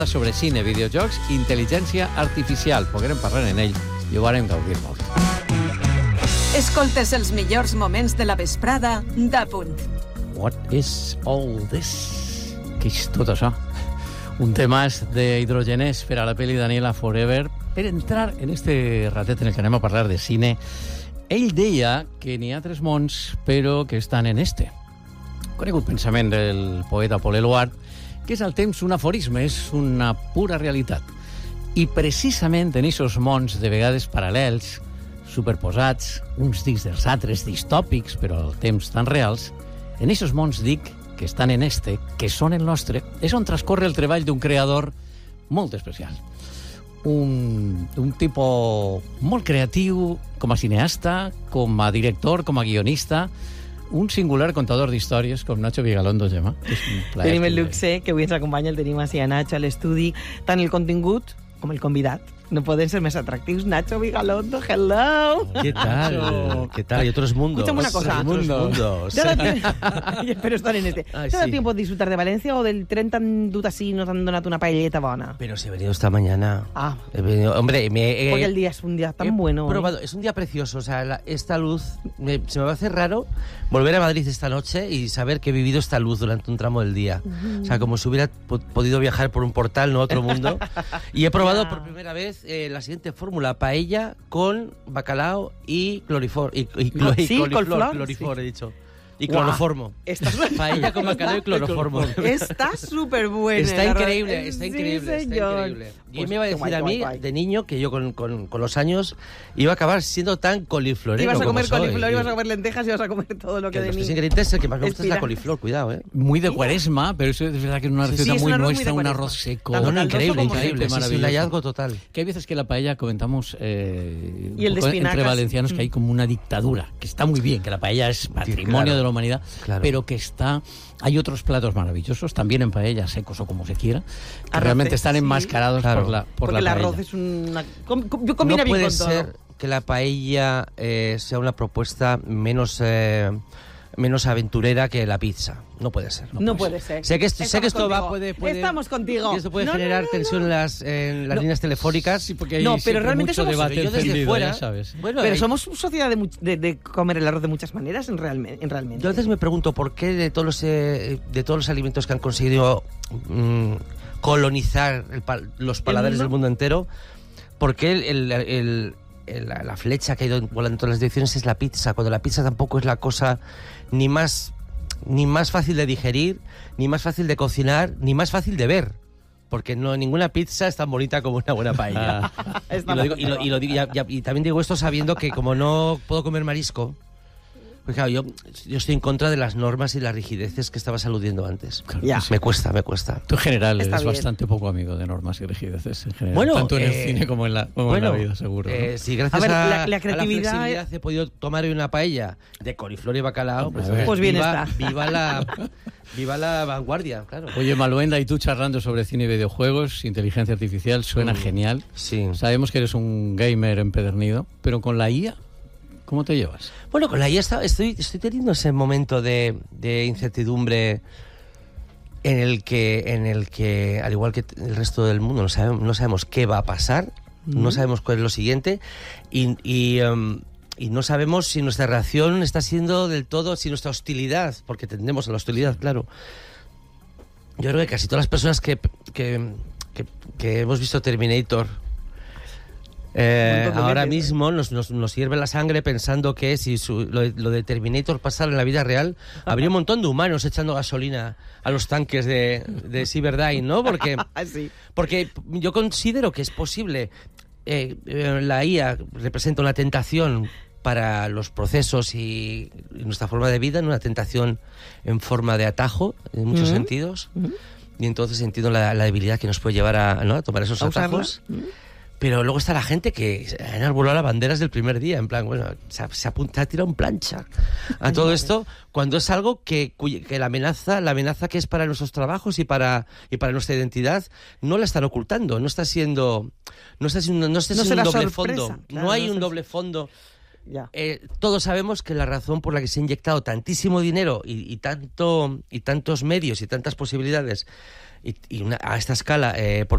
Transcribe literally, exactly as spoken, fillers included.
sobre cine, videojocs i intel·ligència artificial. Podrem parlar en ell i ho farem gaudir molt. Escoltes els millors moments de la vesprada d'Apunt. What is all this? Què és tot això? Un temàs d'Hidrogenés per a la pel·li Daniela Forever. Per entrar en este ratet en el que anem a parlar de cine, ell deia que n'hi ha tres mons, però que estan en este. Conegut pensament del poeta Paul Eluard, que és al temps un aforisme, és una pura realitat. I precisament en aquests mons de vegades paral·lels, superposats, uns dins dels altres distòpics, però al temps tan reals, en aquests mons dic que estan en este, que són el nostre, és on transcorre el treball d'un creador molt especial. Un, un tipus molt creatiu com a cineasta, com a director, com a guionista, un singular contador d'històries com Nacho Vigalondo, Gemma. Tenim el luxe que avui ens acompanya, el tenim així a Nacho a l'estudi, tant el contingut com el convidat. No poden ser més atractius. Nacho Vigalondo, hello. ¿Qué tal? ¿Qué tal? Y otros mundos. Escúchame una cosa. Otros mundos. Pero estar en este. Ay, ¿Te da sí. tiempo de disfrutar de Valencia o del tren tan dut así no t'han donat una paelleta bona? Pero si he venido esta mañana. Ah. He venido, hombre, me he... Porque el día es un día tan he bueno. probado, es un día precioso. O sea, la, esta luz... Me, se me va a hacer raro volver a Madrid esta noche y saber que he vivido esta luz durante un tramo del día. Uh-huh. O sea, como si hubiera po- podido viajar por un portal, no otro mundo. Y he probado yeah. por primera vez eh, la siguiente fórmula: paella con bacalao y clorifor y, y, clo- y sí, coliflor, colflor, clorifor, sí. he dicho. Y cloroformo. Estás... Paella con bacalao y cloroformo. Está súper buena. Está increíble, está sí, increíble, está señor. increíble. Y Pues me iba a decir guay, a mí, guay, guay. de niño, que yo con, con, con los años iba a acabar siendo tan coliflorero. Ibas a comer como coliflor, soy. ibas a comer lentejas, ibas a comer todo lo que, Que de los mí. tres ingredientes, el que más me gusta es Espira. la coliflor, cuidado, ¿eh? Muy de Cuaresma, pero eso es verdad que es una Sí, receta sí, es muy un arroz muy nuestra, de un Cuaresma. arroz seco. Tanto No, no, caldoso increíble, como increíble. seco. Sí, sí, un hallazgo total. Que hay veces que la paella comentamos eh, Y el un de poco espinacas. entre valencianos que hay como una dictadura, que está muy bien, que la paella es patrimonio claro, de la humanidad, claro. pero que está... Hay otros platos maravillosos, también en paella, secos o como se quiera, que Arroces, realmente están sí. enmascarados Claro. por la, por Porque la el paella. arroz es una... Com, com, combina No bien puede con ser todo. que la paella eh, sea una propuesta menos... Eh, menos aventurera que la pizza. No puede ser. No puede ser. Sé que esto, sé que Estamos esto va, contigo. puede, puede... Estamos contigo. que esto puede No, no, generar no, no, tensión no. en las, en las No. líneas telefónicas. Sí, porque hay No, pero siempre realmente mucho somos- debate Yo desde encendido, fuera... ya sabes. Bueno, Pero hay- somos sociedad de, much- de, de comer el arroz de muchas maneras en, realme- en realmente. Yo a veces me pregunto por qué de todos los, eh, de todos los alimentos que han conseguido mm, colonizar el pa- los paladares mundo? del mundo entero, por qué el, el- el- el- la, la flecha que ha ido volando en todas las direcciones es la pizza, cuando la pizza tampoco es la cosa ni más, ni más fácil de digerir, ni más fácil de cocinar, ni más fácil de ver. Porque no, ninguna pizza es tan bonita como una buena paella. y, lo digo- y lo- y lo digo- y a- y a- y también digo esto sabiendo que como no puedo comer marisco, pues claro, yo, yo estoy en contra de las normas y las rigideces que estabas aludiendo antes. Claro Ya. que sí. Me cuesta, me cuesta. Tú en general Está eres bien. bastante poco amigo de normas y rigideces en general, Bueno, tanto en el eh, cine como en la, como Bueno, en la vida, seguro. ¿no? eh, si gracias A a, ver, la- la a creatividad, flexibilidad he podido tomar hoy una paella de coliflor y bacalao, pues, A ver. Pues bien viva, está. viva la viva la vanguardia, claro. Oye, Maluenda, y tú charlando sobre cine y videojuegos, inteligencia artificial, suena Mm. genial. Sí. Sabemos que eres un gamer empedernido, pero con la I A, ¿cómo te llevas? Bueno, con la I A está- estoy, estoy teniendo ese momento de, de incertidumbre en el que, en el que, al igual que el resto del mundo, no sabemos, no sabemos qué va a pasar, no sabemos cuál es lo siguiente, y, y, um, y no sabemos si nuestra reacción está siendo del todo, si nuestra hostilidad, porque tendemos a la hostilidad, claro. Yo creo que casi todas las personas que, que, que, que hemos visto Terminator... Eh, Un montón de ahora veces, mismo nos, nos, nos hierve la sangre pensando que si su- lo, de- lo de Terminator pasara en la vida real, habría un montón de humanos echando gasolina a los tanques de, de Cyberdyne, ¿no? Porque, Ah, sí. porque yo considero que es posible. eh, eh, la I A representa una tentación para los procesos y, y nuestra forma de vida, ¿no? Una tentación en forma de atajo, en muchos Ujú. sentidos. Ujú. Y entonces entiendo la, la debilidad que nos puede llevar a, ¿no? a tomar esos ¿A usarla? atajos. Pero luego está la gente que ha enarbolado las banderas del primer día, en plan, bueno, se ha, se apunta, ha tirado en plancha a todo esto, cuando es algo que, cuya- que la amenaza, la amenaza que es para nuestros trabajos y para, y para nuestra identidad, no la están ocultando, no está siendo, no está siendo, no está No siendo un será doble sorpresa, fondo, claro, no hay no un será- doble fondo. Ya. Eh, todos sabemos que la razón por la que se ha inyectado tantísimo dinero y, y tanto y tantos medios y tantas posibilidades y, y una- a esta escala eh, por